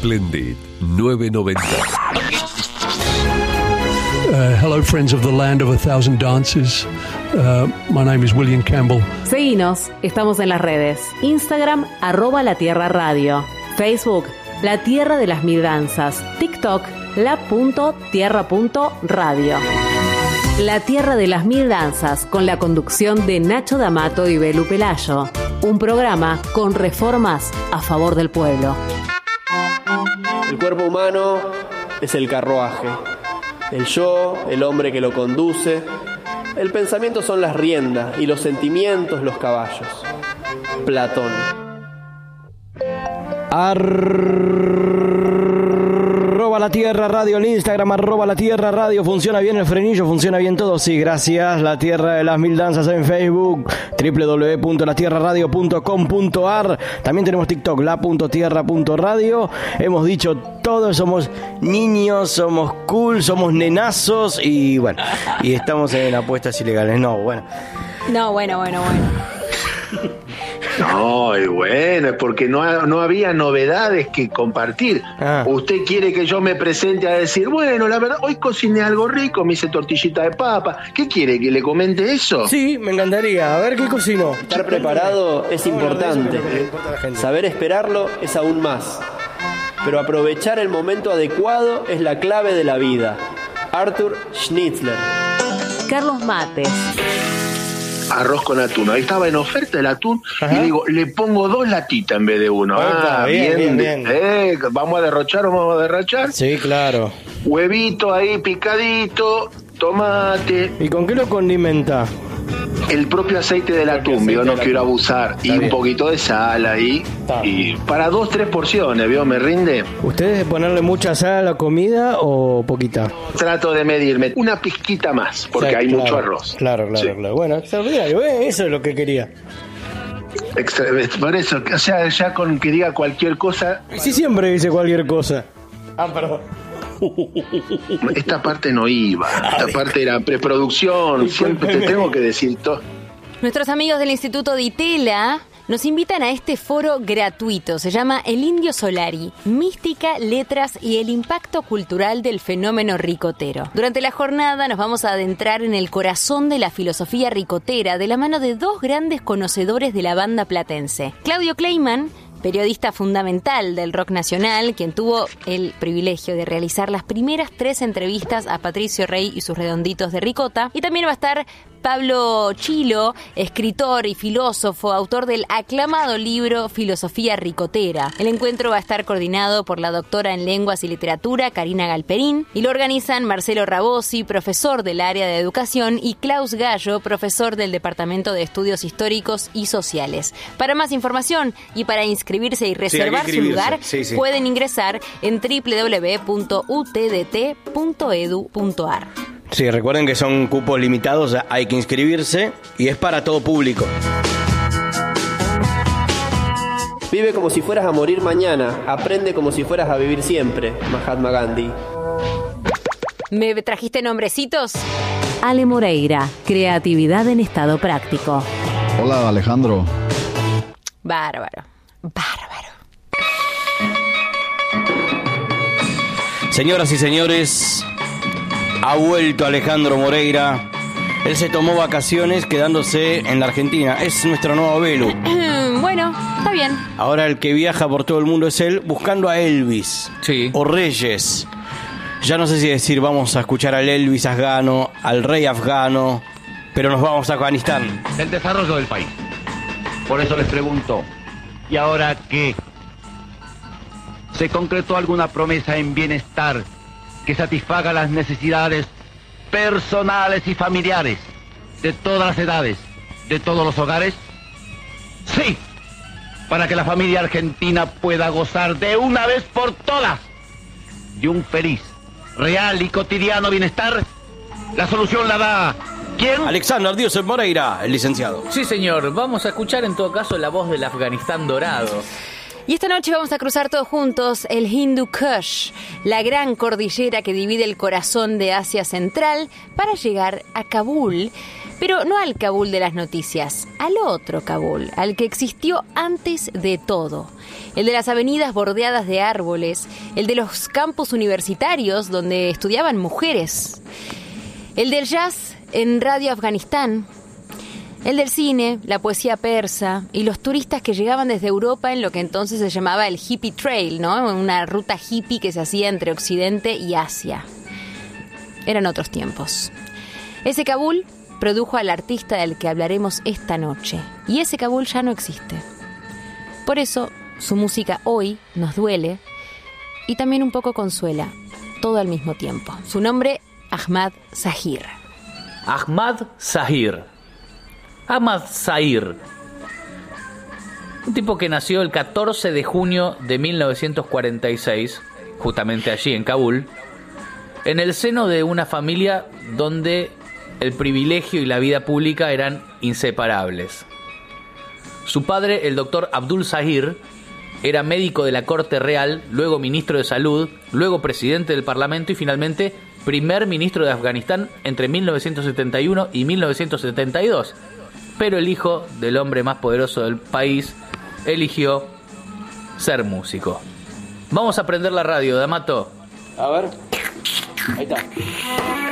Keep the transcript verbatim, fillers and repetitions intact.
Splendid nueve noventa. Uh, hello, friends of the land of a thousand dances. Uh, my name is William Campbell. Seguinos, estamos en las redes. Instagram, arroba La Tierra Radio. Facebook, La Tierra de las Mil Danzas. TikTok, la.tierra.radio. La Tierra de las Mil Danzas, con la conducción de Nacho D'Amato y Belu Pelayo. Un programa con reformas a favor del pueblo. El cuerpo humano es el carruaje. El yo, el hombre que lo conduce. El pensamiento son las riendas y los sentimientos los caballos. Platón. Arroba La Tierra Radio en Instagram, arroba La Tierra Radio. Funciona bien el frenillo, funciona bien todo. Sí, gracias. La Tierra de las Mil Danzas en Facebook, doble u doble u doble u punto la tierra radio punto com punto a r. También tenemos TikTok, la punto tierra punto radio. Hemos dicho todo, somos niños, somos cool, somos nenazos y bueno, y estamos en apuestas ilegales. No, bueno. No, bueno, bueno, bueno. No, y bueno, es porque no, no había novedades que compartir. Ah. Usted quiere que yo me presente a decir, bueno, la verdad, hoy cociné algo rico, me hice tortillita de papa. ¿Qué quiere, que le comente eso? Sí, me encantaría. A ver qué cocinó. Estar preparado es importante. Saber esperarlo es aún más. Pero aprovechar el momento adecuado es la clave de la vida. Arthur Schnitzler. Carlos Mates. Arroz con atún. Ahí estaba en oferta el atún. Ajá. Y digo, le pongo dos latitas en vez de uno. Opa, ah, bien, bien, bien. Eh, ¿vamos a derrochar o vamos a derrachar? Sí, claro. Huevito ahí picadito, tomate. ¿Y con qué lo condimenta? El propio aceite del atún, yo no quiero abusar. Está y bien. Un poquito de sal ahí. Está. Y para dos, tres porciones, ¿vio? ¿Me rinde? ¿Ustedes ponerle mucha sal a la comida o poquita? Trato de medirme una pizquita más, porque sí, hay claro, mucho arroz. Claro, claro, sí. claro. Bueno, extraordinario, ¿eh? Eso es lo que quería. Extra, por eso, o sea, ya con que diga cualquier cosa... Sí, siempre dice cualquier cosa. Ah, perdón. Esta parte no iba, esta parte era preproducción, siempre te tengo que decir todo. Nuestros amigos del Instituto Di Tella nos invitan a este foro gratuito. Se llama El Indio Solari, Mística, Letras y el Impacto Cultural del Fenómeno Ricotero. Durante la jornada nos vamos a adentrar en el corazón de la filosofía ricotera de la mano de dos grandes conocedores de la banda platense. Claudio Kleiman, periodista fundamental del rock nacional, quien tuvo el privilegio de realizar las primeras tres entrevistas a Patricio Rey y sus redonditos de ricota. Y también va a estar Pablo Chilo, escritor y filósofo, autor del aclamado libro Filosofía Ricotera. El encuentro va a estar coordinado por la doctora en Lenguas y Literatura, Karina Galperín, y lo organizan Marcelo Rabosi, profesor del área de educación, y Klaus Gallo, profesor del Departamento de Estudios Históricos y Sociales. Para más información y para inscribirse y reservar sí, su lugar, sí, sí. pueden ingresar en doble u doble u doble u punto u t d t punto e d u punto a r. Sí, recuerden que son cupos limitados, hay que inscribirse y es para todo público. Vive como si fueras a morir mañana, aprende como si fueras a vivir siempre, Mahatma Gandhi. ¿Me trajiste nombrecitos? Ale Moreira, creatividad en estado práctico. Hola, Alejandro. Bárbaro, bárbaro. Señoras y señores, ha vuelto Alejandro Moreira. Él se tomó vacaciones quedándose en la Argentina. Es nuestro nuevo Belu. Bueno, está bien. Ahora el que viaja por todo el mundo es él, buscando a Elvis. Sí. O Reyes. Ya no sé si decir vamos a escuchar al Elvis afgano, al rey afgano, pero nos vamos a Afganistán. El desarrollo del país. Por eso les pregunto, ¿y ahora qué? ¿Se concretó alguna promesa en bienestar que satisfaga las necesidades personales y familiares de todas las edades, de todos los hogares? Sí, para que la familia argentina pueda gozar de una vez por todas de un feliz, real y cotidiano bienestar. La solución la da ¿quién? Alexander Diosef Moreira, el licenciado. Sí, señor. Vamos a escuchar en todo caso la voz del Afganistán dorado. Y esta noche vamos a cruzar todos juntos el Hindu Kush, la gran cordillera que divide el corazón de Asia Central, para llegar a Kabul. Pero no al Kabul de las noticias, al otro Kabul, al que existió antes de todo. El de las avenidas bordeadas de árboles, el de los campus universitarios donde estudiaban mujeres, el del jazz en Radio Afganistán, el del cine, la poesía persa y los turistas que llegaban desde Europa en lo que entonces se llamaba el Hippie Trail, ¿no? Una ruta hippie que se hacía entre Occidente y Asia. Eran otros tiempos. Ese Kabul produjo al artista del que hablaremos esta noche. Y ese Kabul ya no existe. Por eso, su música hoy nos duele y también un poco consuela, todo al mismo tiempo. Su nombre, Ahmad Zahir. Ahmad Zahir. Ahmad Zahir. Un tipo que nació el catorce de junio de mil novecientos cuarenta y seis, justamente allí en Kabul, en el seno de una familia donde el privilegio y la vida pública eran inseparables. Su padre, el doctor Abdul Zahir, era médico de la Corte Real, luego ministro de Salud, luego presidente del Parlamento y finalmente primer ministro de Afganistán entre mil novecientos setenta y uno y mil novecientos setenta y dos. Pero el hijo del hombre más poderoso del país eligió ser músico. Vamos a prender la radio, D'Amato. A ver. Ahí está.